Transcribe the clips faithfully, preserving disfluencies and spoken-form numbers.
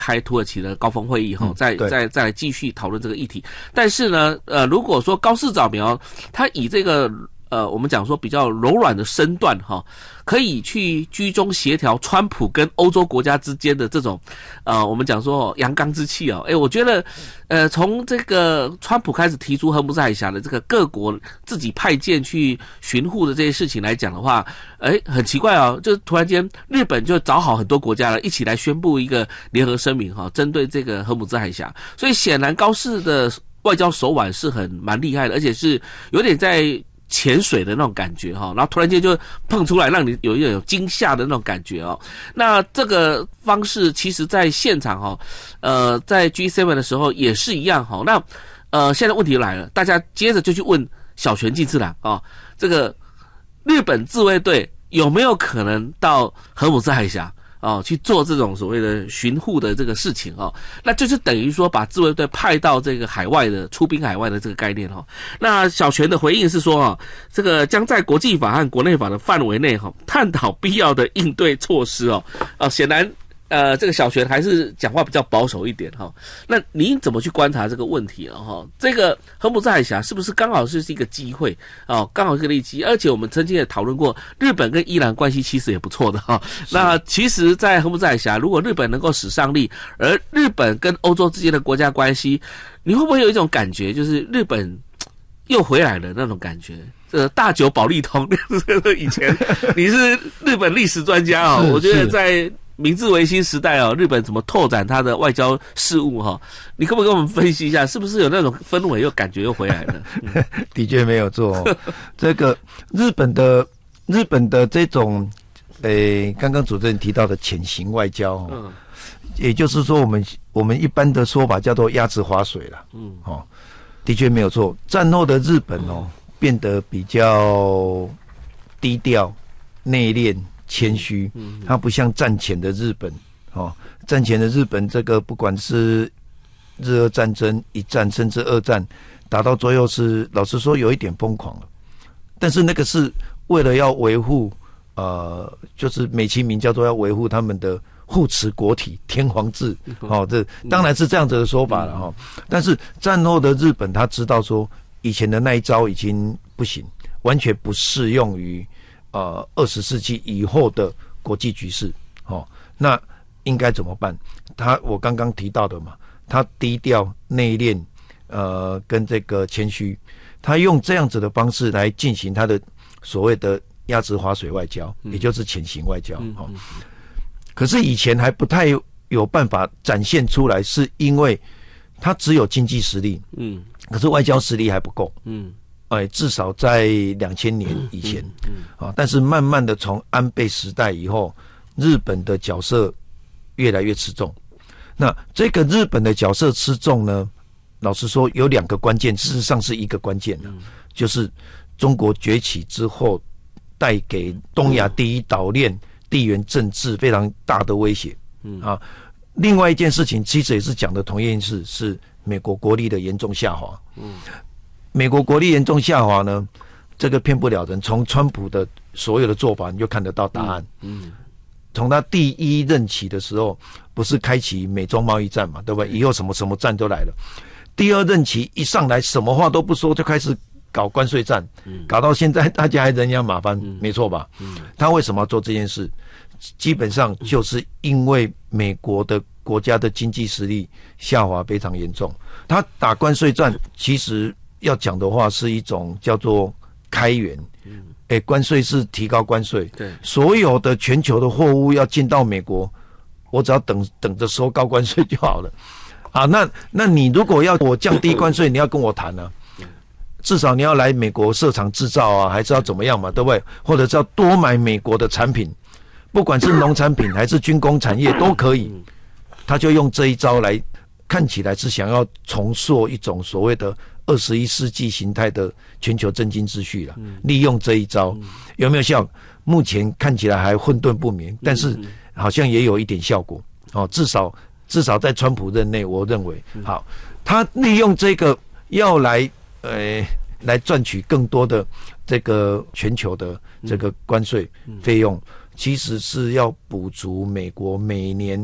开土耳其的高峰会议哈，再嗯、 再再来继续讨论这个议题。但是呢，呃，如果说高市早苗他以这个呃，我们讲说比较柔软的身段哈，可以去居中协调川普跟欧洲国家之间的这种，呃，我们讲说阳刚之气哦，哎，我觉得，呃，从这个川普开始提出荷姆斯海峡的这个各国自己派舰去巡护的这些事情来讲的话，哎，很奇怪哦，就突然间日本就找好很多国家了，一起来宣布一个联合声明哈，针对这个荷姆斯海峡，所以显然高市的外交手腕是很蛮厉害的，而且是有点在潜水的那种感觉哈，然后突然间就碰出来，让你有一点有惊吓的那种感觉哦。那这个方式其实在现场哈，呃，在 G 七 的时候也是一样哈。那呃，现在问题来了，大家接着就去问小泉进次郎啊，这个日本自卫队有没有可能到荷姆斯海峡？哦，去做这种所谓的巡护的这个事情哦，那就是等于说把自卫队派到这个海外的出兵海外的这个概念哦。那小泉的回应是说哦，这个将在国际法和国内法的范围内哈、哦，探讨必要的应对措施哦。哦，显然呃，这个小泉还是讲话比较保守一点哈、哦。那您怎么去观察这个问题了哈、哦？这个荷姆斯海峡是不是刚好是一个机会哦？刚好是个利基，而且我们曾经也讨论过，日本跟伊朗关系其实也不错的哈、哦。那其实，在荷姆斯海峡，如果日本能够使上力，而日本跟欧洲之间的国家关系，你会不会有一种感觉，就是日本又回来了那种感觉？这个大久保利通，以前你是日本历史专家哦，我觉得在明治维新时代哦，日本怎么拓展它的外交事务哈、哦？你可不可以跟我们分析一下，是不是有那种氛围又感觉又回来了？ 嗯、的确没有错、哦，这个日本的日本的这种，诶，刚刚主持人提到的潜行外交、哦，嗯，也就是说，我们我们一般的说法叫做鸭子划水了，嗯，哦，的确没有错。战后的日本哦，变得比较低调、内敛。谦虚，它不像战前的日本哦，战前的日本这个不管是日俄战争、一战甚至二战，打到最后是老实说有一点疯狂了，但是那个是为了要维护呃，就是美其名叫做要维护他们的护持国体天皇制哦，这当然是这样子的说法了哈、哦。但是战后的日本他知道说以前的那一招已经不行，完全不适用于。呃，二十世纪以后的国际局势，哦，那应该怎么办？他我刚刚提到的嘛，他低调内敛，呃，跟这个谦虚，他用这样子的方式来进行他的所谓的鸭子划水外交，嗯、也就是潜行外交。哦，嗯、可是以前还不太有办法展现出来，是因为他只有经济实力，嗯，可是外交实力还不够，嗯。哎，至少在两千年以前，嗯嗯啊，但是慢慢的从安倍时代以后，日本的角色越来越吃重。那这个日本的角色吃重呢，老实说有两个关键，事实上是一个关键的，嗯、就是中国崛起之后带给东亚第一岛链地缘政治非常大的威胁。嗯啊，另外一件事情其实也是讲的同一件事，是美国国力的严重下滑。嗯。美国国力严重下滑呢，这个骗不了人。从川普的所有的做法，你就看得到答案。嗯，从他第一任期的时候，不是开启美中贸易战嘛，对不对？以后什么什么战都来了。第二任期一上来，什么话都不说，就开始搞关税战，搞到现在大家还人仰马翻，没错吧？嗯，他为什么要做这件事？基本上就是因为美国的国家的经济实力下滑非常严重，他打关税战其实。要讲的话是一种叫做开源，嗯，哎，关税是提高关税，对，所有的全球的货物要进到美国，我只要等等着收高关税就好了，啊，那那你如果要我降低关税，你要跟我谈啊，至少你要来美国设厂制造啊，还是要怎么样嘛，对不对？或者是要多买美国的产品，不管是农产品还是军工产业都可以，他就用这一招来，看起来是想要重塑一种所谓的。二十一世纪形态的全球政经秩序了，嗯、利用这一招、嗯、有没有效？目前看起来还混沌不明，但是好像也有一点效果。哦，至少至少在川普任内，我认为好，他利用这个要来呃来赚取更多的这个全球的这个关税费用，其实是要补足美国每年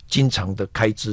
经常的开支。